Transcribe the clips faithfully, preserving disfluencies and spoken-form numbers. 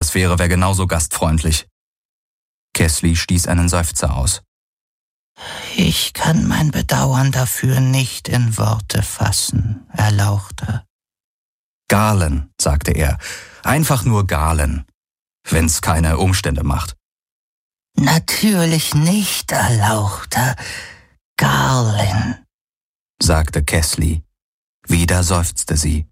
Atmosphäre wäre genauso gastfreundlich. Kessley stieß einen Seufzer aus. Ich kann mein Bedauern dafür nicht in Worte fassen, Erlauchter. Galen, sagte er. Einfach nur Galen. Wenn's keine Umstände macht. Natürlich nicht, Erlauchter. Garlin, sagte Kessley. Wieder seufzte sie.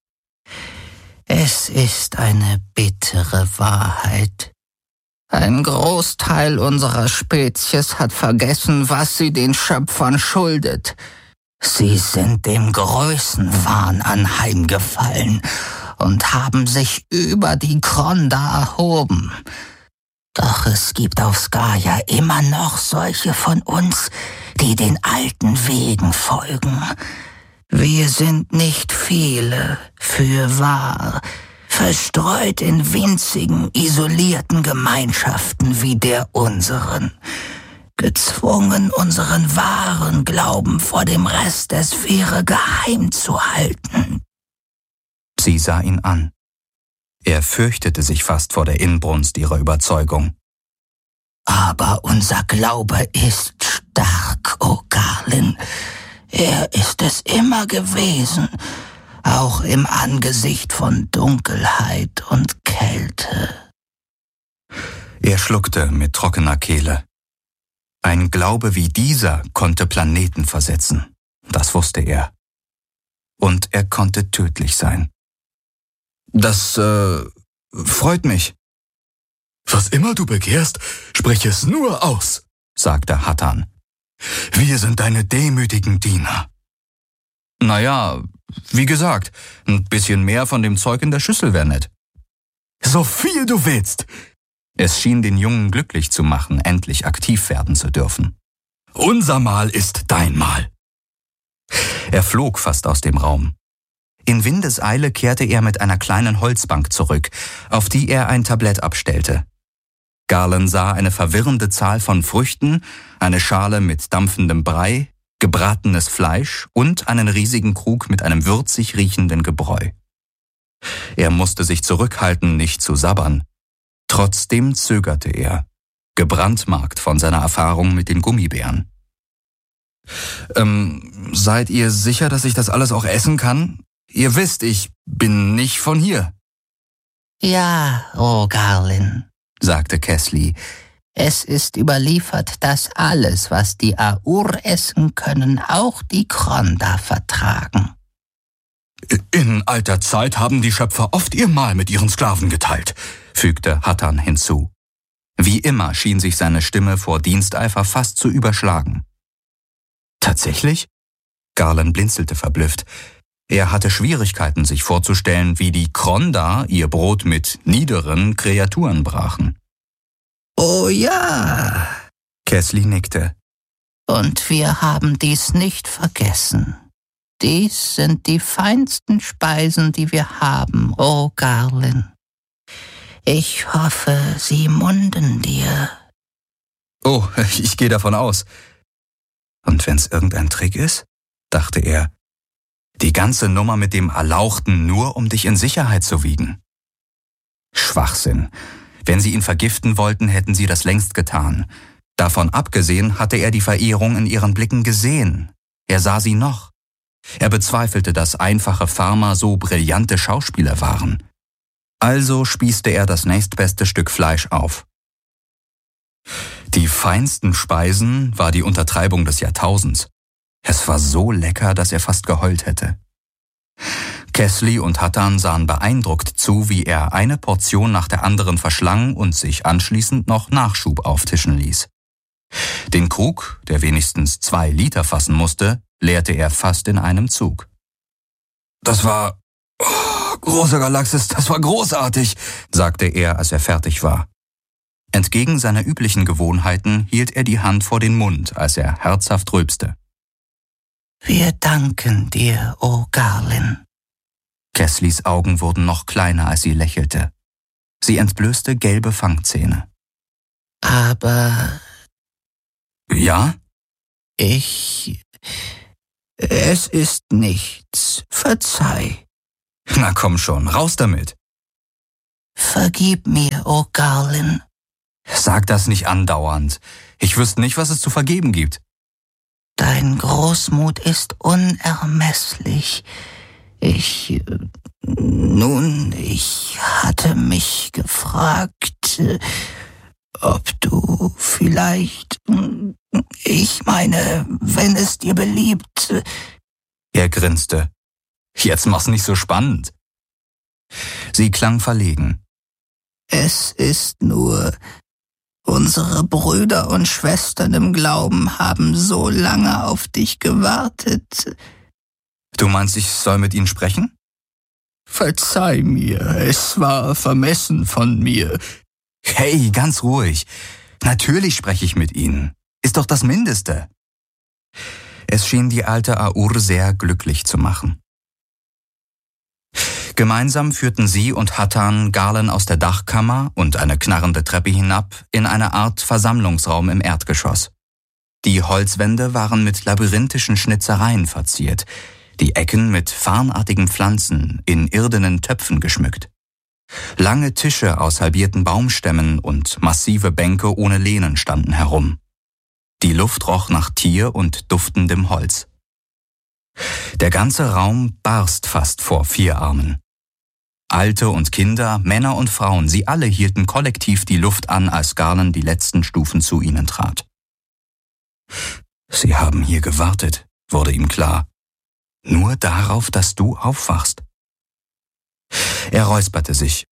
Es ist eine bittere Wahrheit. Ein Großteil unserer Spezies hat vergessen, was sie den Schöpfern schuldet. Sie sind dem Größenwahn anheimgefallen und haben sich über die Kronda erhoben. Doch es gibt auf Skaya immer noch solche von uns, die den alten Wegen folgen. Wir sind nicht viele, fürwahr, verstreut in winzigen, isolierten Gemeinschaften wie der unseren, gezwungen, unseren wahren Glauben vor dem Rest der Sphäre geheim zu halten. Sie sah ihn an. Er fürchtete sich fast vor der Inbrunst ihrer Überzeugung. Aber unser Glaube ist stark, o Garlin. Er ist es immer gewesen, auch im Angesicht von Dunkelheit und Kälte. Er schluckte mit trockener Kehle. Ein Glaube wie dieser konnte Planeten versetzen, das wusste er. Und er konnte tödlich sein. Das, äh, freut mich. Was immer du begehrst, sprich es nur aus, sagte Hattan. Wir sind deine demütigen Diener. Naja, wie gesagt, ein bisschen mehr von dem Zeug in der Schüssel wäre nett. So viel du willst. Es schien den Jungen glücklich zu machen, endlich aktiv werden zu dürfen. Unser Mahl ist dein Mahl. Er flog fast aus dem Raum. In Windeseile kehrte er mit einer kleinen Holzbank zurück, auf die er ein Tablett abstellte. Garland sah eine verwirrende Zahl von Früchten, eine Schale mit dampfendem Brei, gebratenes Fleisch und einen riesigen Krug mit einem würzig riechenden Gebräu. Er musste sich zurückhalten, nicht zu sabbern. Trotzdem zögerte er, gebrandmarkt von seiner Erfahrung mit den Gummibären. Ähm, seid ihr sicher, dass ich das alles auch essen kann? Ihr wisst, ich bin nicht von hier. Ja, o Garlin, sagte Kessley. Es ist überliefert, dass alles, was die Aur essen können, auch die Kronda vertragen. In alter Zeit haben die Schöpfer oft ihr Mahl mit ihren Sklaven geteilt, fügte Hattan hinzu. Wie immer schien sich seine Stimme vor Diensteifer fast zu überschlagen. Tatsächlich? Garland blinzelte verblüfft. Er hatte Schwierigkeiten, sich vorzustellen, wie die Kronda ihr Brot mit niederen Kreaturen brachen. Oh ja, Kessley nickte. Und wir haben dies nicht vergessen. Dies sind die feinsten Speisen, die wir haben, o Garlin. Ich hoffe, sie munden dir. Oh, ich gehe davon aus. Und wenn's irgendein Trick ist, dachte er, die ganze Nummer mit dem Erlauchten nur, um dich in Sicherheit zu wiegen. Schwachsinn. Wenn sie ihn vergiften wollten, hätten sie das längst getan. Davon abgesehen hatte er die Verehrung in ihren Blicken gesehen. Er sah sie noch. Er bezweifelte, dass einfache Farmer so brillante Schauspieler waren. Also spießte er das nächstbeste Stück Fleisch auf. Die feinsten Speisen war die Untertreibung des Jahrtausends. Es war so lecker, dass er fast geheult hätte. Kessley und Hattan sahen beeindruckt zu, wie er eine Portion nach der anderen verschlang und sich anschließend noch Nachschub auftischen ließ. Den Krug, der wenigstens zwei Liter fassen musste, leerte er fast in einem Zug. Das war... Oh, großer Galaxis, das war großartig, sagte er, als er fertig war. Entgegen seiner üblichen Gewohnheiten hielt er die Hand vor den Mund, als er herzhaft rülpste. Wir danken dir, o Garlin. Kessleys Augen wurden noch kleiner, als sie lächelte. Sie entblößte gelbe Fangzähne. Aber... Ja? Ich... Es ist nichts. Verzeih. Na komm schon, raus damit. Vergib mir, o Garlin. Sag das nicht andauernd. Ich wüsste nicht, was es zu vergeben gibt. Dein Großmut ist unermesslich. Ich... Nun, ich hatte mich gefragt, ob du vielleicht... Ich meine, wenn es dir beliebt... Er grinste. Jetzt mach's nicht so spannend. Sie klang verlegen. Es ist nur... Unsere Brüder und Schwestern im Glauben haben so lange auf dich gewartet. Du meinst, ich soll mit ihnen sprechen? Verzeih mir, es war vermessen von mir. Hey, ganz ruhig. Natürlich spreche ich mit ihnen. Ist doch das Mindeste. Es schien die alte Aur sehr glücklich zu machen. Gemeinsam führten sie und Hattan Garlin aus der Dachkammer und eine knarrende Treppe hinab in eine Art Versammlungsraum im Erdgeschoss. Die Holzwände waren mit labyrinthischen Schnitzereien verziert, die Ecken mit farnartigen Pflanzen in irdenen Töpfen geschmückt. Lange Tische aus halbierten Baumstämmen und massive Bänke ohne Lehnen standen herum. Die Luft roch nach Tier und duftendem Holz. Der ganze Raum barst fast vor vier Armen. Alte und Kinder, Männer und Frauen, sie alle hielten kollektiv die Luft an, als Garlin die letzten Stufen zu ihnen trat. Sie haben hier gewartet, wurde ihm klar. Nur darauf, dass du aufwachst. Er räusperte sich.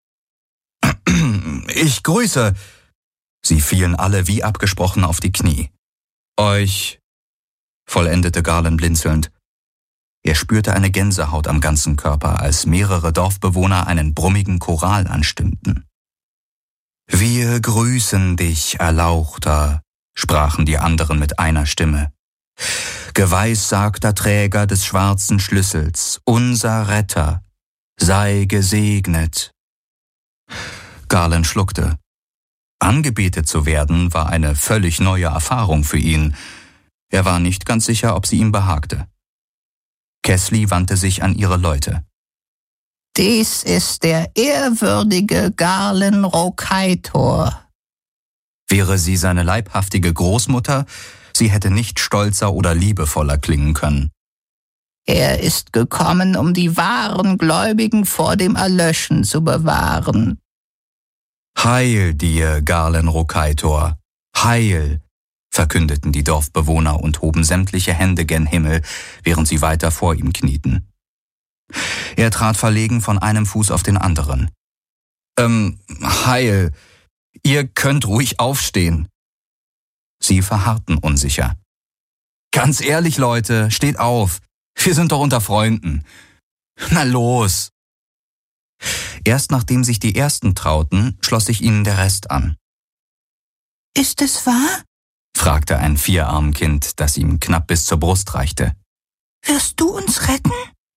Ich grüße. Sie fielen alle wie abgesprochen auf die Knie. Euch, vollendete Garlin blinzelnd. Er spürte eine Gänsehaut am ganzen Körper, als mehrere Dorfbewohner einen brummigen Choral anstimmten. Wir grüßen dich, Erlauchter, sprachen die anderen mit einer Stimme. Geweissagter Träger des schwarzen Schlüssels, unser Retter, sei gesegnet. Garlin schluckte. Angebetet zu werden war eine völlig neue Erfahrung für ihn. Er war nicht ganz sicher, ob sie ihm behagte. Kesli wandte sich an ihre Leute. Dies ist der ehrwürdige Garlin Rokaitor. Wäre sie seine leibhaftige Großmutter, sie hätte nicht stolzer oder liebevoller klingen können. Er ist gekommen, um die wahren Gläubigen vor dem Erlöschen zu bewahren. Heil dir, Garlin Rokaitor, heil, verkündeten die Dorfbewohner und hoben sämtliche Hände gen Himmel, während sie weiter vor ihm knieten. Er trat verlegen von einem Fuß auf den anderen. Ähm, heil, ihr könnt ruhig aufstehen. Sie verharrten unsicher. Ganz ehrlich, Leute, steht auf. Wir sind doch unter Freunden. Na los. Erst nachdem sich die Ersten trauten, schloss sich ihnen der Rest an. Ist es wahr? Fragte ein Vierarmkind, das ihm knapp bis zur Brust reichte. Wirst du uns retten?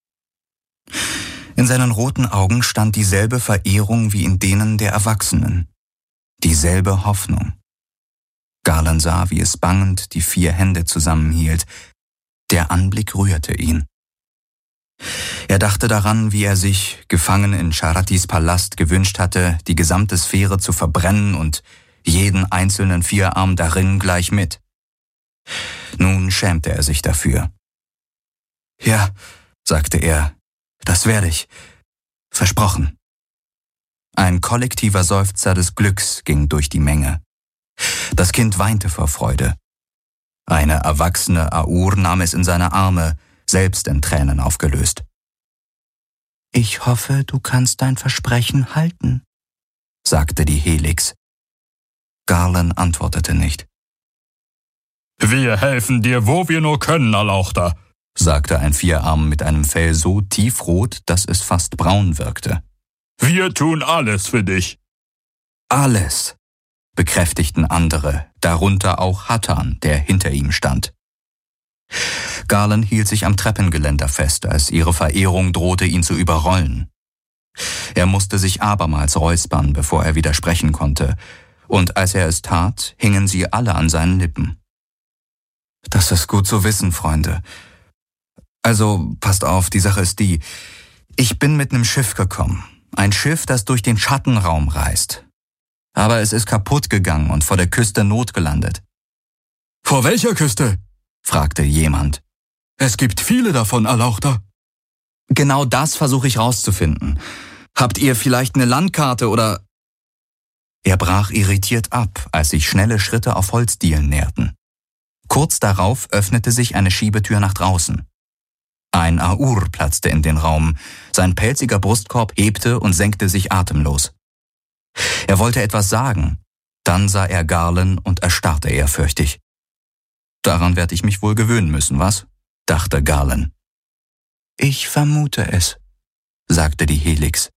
In seinen roten Augen stand dieselbe Verehrung wie in denen der Erwachsenen. Dieselbe Hoffnung. Garlin sah, wie es bangend die vier Hände zusammenhielt. Der Anblick rührte ihn. Er dachte daran, wie er sich, gefangen in Charatis Palast, gewünscht hatte, die gesamte Sphäre zu verbrennen und jeden einzelnen Vierarm darin gleich mit. Nun schämte er sich dafür. Ja, sagte er, das werde ich. Versprochen. Ein kollektiver Seufzer des Glücks ging durch die Menge. Das Kind weinte vor Freude. Eine erwachsene Aur nahm es in seine Arme, selbst in Tränen aufgelöst. Ich hoffe, du kannst dein Versprechen halten, sagte die Helix. Garlin antwortete nicht. Wir helfen dir, wo wir nur können, Erlauchter, sagte ein Vierarm mit einem Fell so tiefrot, dass es fast braun wirkte. Wir tun alles für dich. Alles, bekräftigten andere, darunter auch Hattan, der hinter ihm stand. Garlin hielt sich am Treppengeländer fest, als ihre Verehrung drohte, ihn zu überrollen. Er musste sich abermals räuspern, bevor er wieder sprechen konnte, und als er es tat, hingen sie alle an seinen Lippen. Das ist gut zu wissen, Freunde. Also, passt auf, die Sache ist die. Ich bin mit nem Schiff gekommen. ein Schiff, das durch den Schattenraum reist. Aber es ist kaputt gegangen und vor der Küste notgelandet. Vor welcher Küste? Fragte jemand. Es gibt viele davon, Erlauchter. Genau das versuche ich rauszufinden. Habt ihr vielleicht eine Landkarte oder... Er brach irritiert ab, als sich schnelle Schritte auf Holzdielen näherten. Kurz darauf öffnete sich eine Schiebetür nach draußen. Ein Aur platzte in den Raum. Sein pelziger Brustkorb hebte und senkte sich atemlos. Er wollte etwas sagen. Dann sah er Garlen und erstarrte ehrfürchtig. Daran werde ich mich wohl gewöhnen müssen, was? Dachte Garlen. Ich vermute es, sagte die Helix.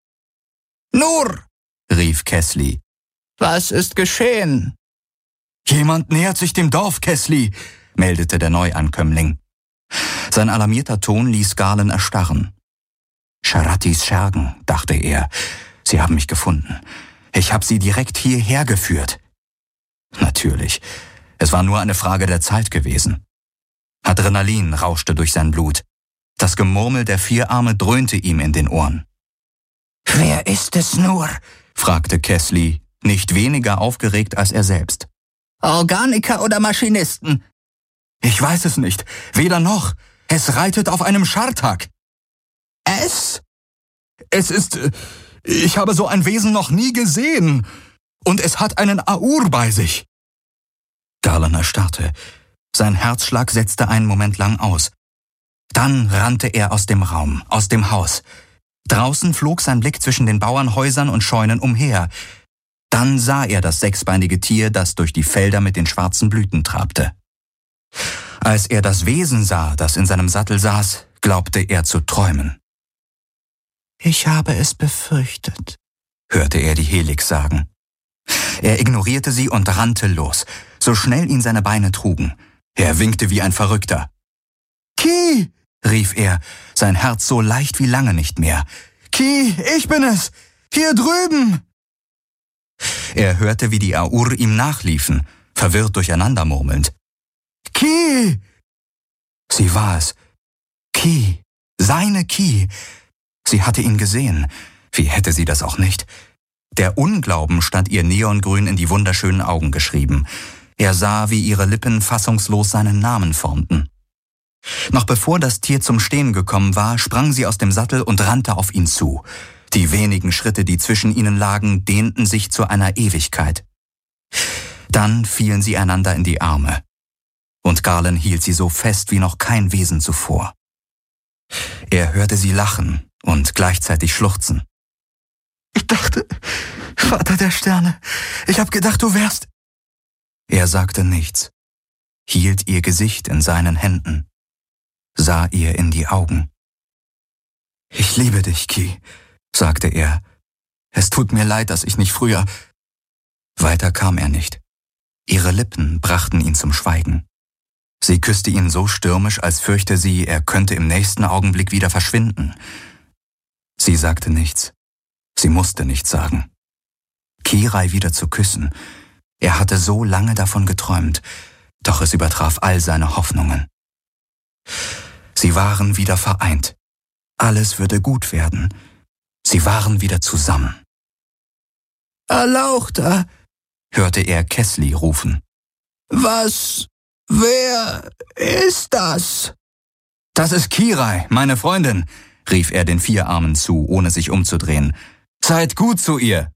Nur, rief Kessly. Was ist geschehen? Jemand nähert sich dem Dorf, Kessly, meldete der Neuankömmling. Sein alarmierter Ton ließ Garlen erstarren. Sharatis Schergen, dachte er. Sie haben mich gefunden. Ich habe sie direkt hierher geführt. Natürlich, es war nur eine Frage der Zeit gewesen. Adrenalin rauschte durch sein Blut. Das Gemurmel der Vierarme dröhnte ihm in den Ohren. Wer ist es nur? Fragte Kessly, nicht weniger aufgeregt als er selbst. Organiker oder Maschinisten? Ich weiß es nicht, weder noch. Es reitet auf einem Schartak. Es? Es ist... Ich habe so ein Wesen noch nie gesehen. Und es hat einen Aur bei sich. Garlen erstarrte. Sein Herzschlag setzte einen Moment lang aus. Dann rannte er aus dem Raum, aus dem Haus. Draußen flog sein Blick zwischen den Bauernhäusern und Scheunen umher. Dann sah er das sechsbeinige Tier, das durch die Felder mit den schwarzen Blüten trabte. Als er das Wesen sah, das in seinem Sattel saß, glaubte er zu träumen. Ich habe es befürchtet, hörte er die Helix sagen. Er ignorierte sie und rannte los, so schnell ihn seine Beine trugen. Er winkte wie ein Verrückter. Ki, rief er, sein Herz so leicht wie lange nicht mehr. Ki, ich bin es! Hier drüben! Er hörte, wie die Aur ihm nachliefen, verwirrt durcheinandermurmelnd. Ki! Sie war es. Ki, seine Ki. Sie hatte ihn gesehen. Wie hätte sie das auch nicht? Der Unglauben stand ihr neongrün in die wunderschönen Augen geschrieben. Er sah, wie ihre Lippen fassungslos seinen Namen formten. Noch bevor das Tier zum Stehen gekommen war, sprang sie aus dem Sattel und rannte auf ihn zu. Die wenigen Schritte, die zwischen ihnen lagen, dehnten sich zu einer Ewigkeit. Dann fielen sie einander in die Arme. Und Garlen hielt sie so fest wie noch kein Wesen zuvor. Er hörte sie lachen und gleichzeitig schluchzen. Ich dachte, Vater der Sterne, ich hab gedacht, du wärst... Er sagte nichts, hielt ihr Gesicht in seinen Händen, sah ihr in die Augen. Ich liebe dich, Ki, sagte er. Es tut mir leid, dass ich nicht früher... Weiter kam er nicht. Ihre Lippen brachten ihn zum Schweigen. Sie küsste ihn so stürmisch, als fürchte sie, er könnte im nächsten Augenblick wieder verschwinden. Sie sagte nichts. Sie musste nichts sagen. Kirai wieder zu küssen. Er hatte so lange davon geträumt, doch es übertraf all seine Hoffnungen. Sie waren wieder vereint. Alles würde gut werden. Sie waren wieder zusammen. Erlauchter, hörte er Kessly rufen. Was, wer ist das? Das ist Kirai, meine Freundin, rief er den Vierarmen zu, ohne sich umzudrehen. Seid gut zu ihr.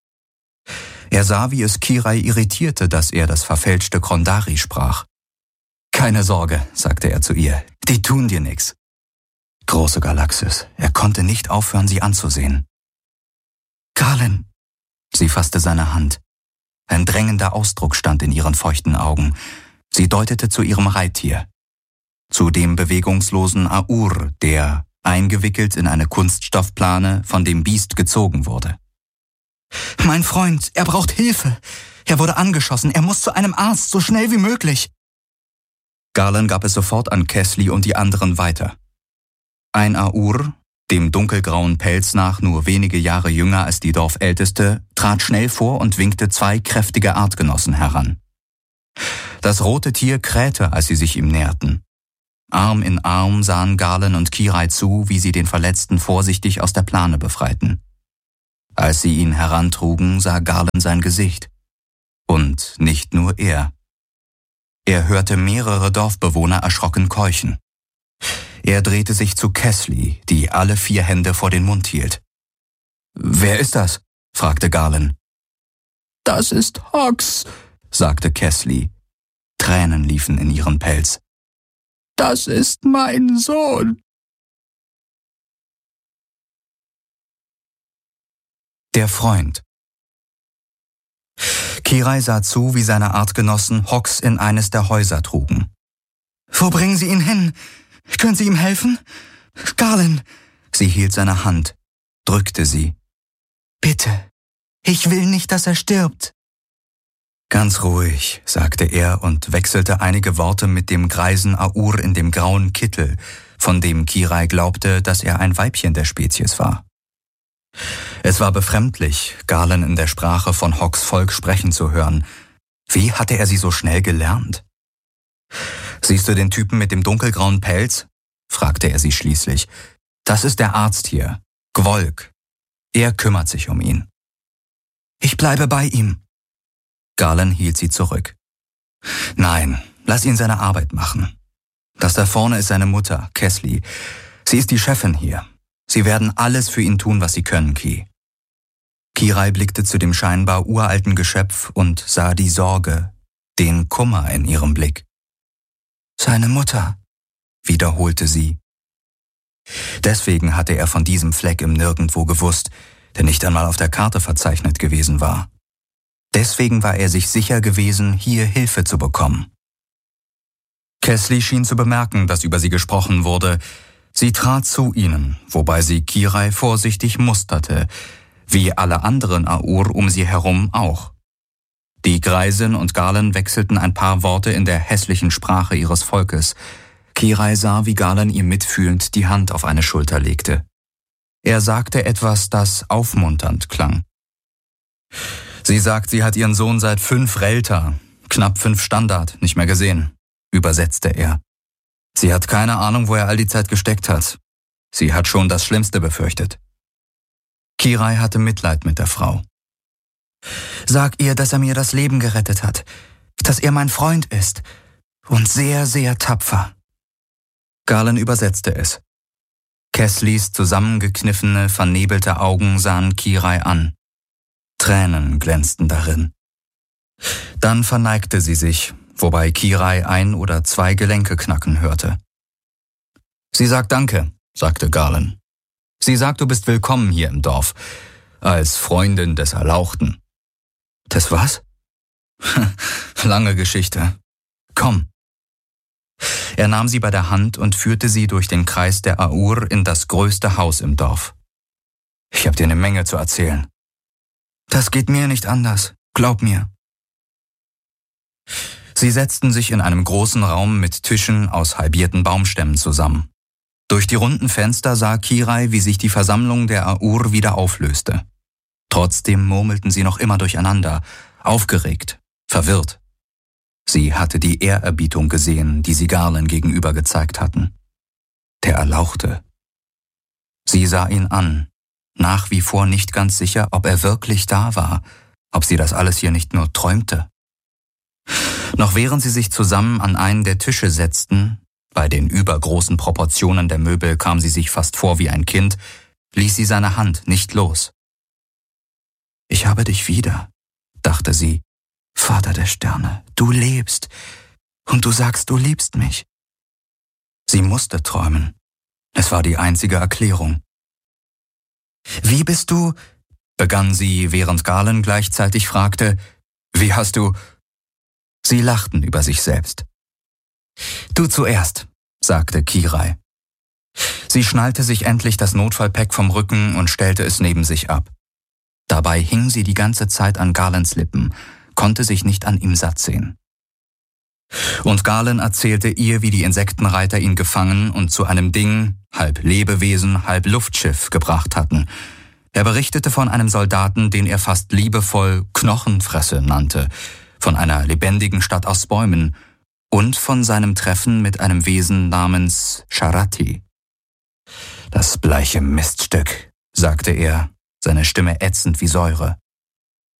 Er sah, wie es Kirai irritierte, dass er das verfälschte Krondari sprach. Keine Sorge, sagte er zu ihr, die tun dir nix. Große Galaxis, er konnte nicht aufhören, sie anzusehen. Garlen, sie fasste seine Hand. Ein drängender Ausdruck stand in ihren feuchten Augen. Sie deutete zu ihrem Reittier. Zu dem bewegungslosen Aur, der, eingewickelt in eine Kunststoffplane, von dem Biest gezogen wurde. Mein Freund, er braucht Hilfe. Er wurde angeschossen, er muss zu einem Arzt, so schnell wie möglich. Garlen gab es sofort an Kessly und die anderen weiter. Ein Aur, dem dunkelgrauen Pelz nach nur wenige Jahre jünger als die Dorfälteste, trat schnell vor und winkte zwei kräftige Artgenossen heran. Das rote Tier krähte, als sie sich ihm näherten. Arm in Arm sahen Garlen und Kirai zu, wie sie den Verletzten vorsichtig aus der Plane befreiten. Als sie ihn herantrugen, sah Garland sein Gesicht. Und nicht nur er. Er hörte mehrere Dorfbewohner erschrocken keuchen. Er drehte sich zu Kesley, die alle vier Hände vor den Mund hielt. »Wer ist das?« fragte Garland. »Das ist Hawks«, sagte Kesley. Tränen liefen in ihren Pelz. »Das ist mein Sohn.« Der Freund. Kirai sah zu, wie seine Artgenossen Hawks in eines der Häuser trugen. »Wo bringen Sie ihn hin? Können Sie ihm helfen? Garland!« Sie hielt seine Hand, drückte sie. »Bitte, ich will nicht, dass er stirbt.« »Ganz ruhig«, sagte er und wechselte einige Worte mit dem greisen Aur in dem grauen Kittel, von dem Kirai glaubte, dass er ein Weibchen der Spezies war. Es war befremdlich, Garland in der Sprache von Hawks Volk sprechen zu hören. Wie hatte er sie so schnell gelernt? »Siehst du den Typen mit dem dunkelgrauen Pelz?« fragte er sie schließlich. »Das ist der Arzt hier, Gwolk. Er kümmert sich um ihn.« »Ich bleibe bei ihm.« Garland hielt sie zurück. »Nein, lass ihn seine Arbeit machen. Das da vorne ist seine Mutter, Kesley. Sie ist die Chefin hier. Sie werden alles für ihn tun, was sie können, Ki.« Kirai blickte zu dem scheinbar uralten Geschöpf und sah die Sorge, den Kummer in ihrem Blick. »Seine Mutter«, wiederholte sie. Deswegen hatte er von diesem Fleck im Nirgendwo gewusst, der nicht einmal auf der Karte verzeichnet gewesen war. Deswegen war er sich sicher gewesen, hier Hilfe zu bekommen. Kesley schien zu bemerken, dass über sie gesprochen wurde. Sie trat zu ihnen, wobei sie Kirai vorsichtig musterte, wie alle anderen Aur um sie herum auch. Die Greisin und Garland wechselten ein paar Worte in der hässlichen Sprache ihres Volkes. Kirai sah, wie Garland ihr mitfühlend die Hand auf eine Schulter legte. Er sagte etwas, das aufmunternd klang. »Sie sagt, sie hat ihren Sohn seit fünf Relta, knapp fünf Standard, nicht mehr gesehen«, übersetzte er. »Sie hat keine Ahnung, wo er all die Zeit gesteckt hat. Sie hat schon das Schlimmste befürchtet.« Kirai hatte Mitleid mit der Frau. »Sag ihr, dass er mir das Leben gerettet hat, dass er mein Freund ist und sehr, sehr tapfer.« Garland übersetzte es. Kesleys zusammengekniffene, vernebelte Augen sahen Kirai an. Tränen glänzten darin. Dann verneigte sie sich, wobei Kirai ein oder zwei Gelenke knacken hörte. »Sie sagt Danke«, sagte Garland. »Sie sagt, du bist willkommen hier im Dorf, als Freundin des Erlauchten.« »Des was?« »Lange Geschichte. Komm.« Er nahm sie bei der Hand und führte sie durch den Kreis der Aur in das größte Haus im Dorf. »Ich habe dir eine Menge zu erzählen.« »Das geht mir nicht anders, glaub mir.« Sie setzten sich in einem großen Raum mit Tischen aus halbierten Baumstämmen zusammen. Durch die runden Fenster sah Kirai, wie sich die Versammlung der Aur wieder auflöste. Trotzdem murmelten sie noch immer durcheinander, aufgeregt, verwirrt. Sie hatte die Ehrerbietung gesehen, die sie Garland gegenüber gezeigt hatten. Der Erlauchte. Sie sah ihn an, nach wie vor nicht ganz sicher, ob er wirklich da war, ob sie das alles hier nicht nur träumte. Noch während sie sich zusammen an einen der Tische setzten, bei den übergroßen Proportionen der Möbel kam sie sich fast vor wie ein Kind, ließ sie seine Hand nicht los. »Ich habe dich wieder«, dachte sie. »Vater der Sterne, du lebst und du sagst, du liebst mich.« Sie musste träumen. Es war die einzige Erklärung. »Wie bist du?«, begann sie, während Garland gleichzeitig fragte, »Wie hast du?« Sie lachten über sich selbst. »Du zuerst«, sagte Kirai. Sie schnallte sich endlich das Notfallpack vom Rücken und stellte es neben sich ab. Dabei hing sie die ganze Zeit an Garlands Lippen, konnte sich nicht an ihm satt sehen. Und Garland erzählte ihr, wie die Insektenreiter ihn gefangen und zu einem Ding, halb Lebewesen, halb Luftschiff, gebracht hatten. Er berichtete von einem Soldaten, den er fast liebevoll Knochenfresse nannte, von einer lebendigen Stadt aus Bäumen und von seinem Treffen mit einem Wesen namens Sharati. »Das bleiche Miststück«, sagte er, seine Stimme ätzend wie Säure.